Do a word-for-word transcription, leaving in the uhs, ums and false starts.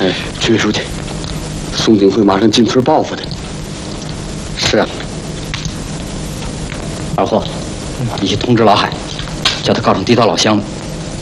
哎，追出去，宋景会马上进村报复他。是啊。二货，你去通知老海，叫他告上地道老乡。